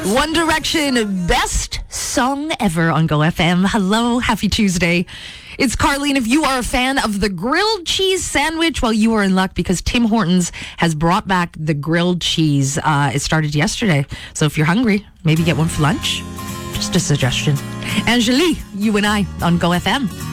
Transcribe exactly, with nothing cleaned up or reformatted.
One Direction, best song ever on Go F M. Hello, happy Tuesday. It's Carlene. If you are a fan of the grilled cheese sandwich, well, you are in luck because Tim Hortons has brought back the grilled cheese. Uh, it started yesterday. So if you're hungry, maybe get one for lunch. Just a suggestion. Angelique, you and I on Go F M.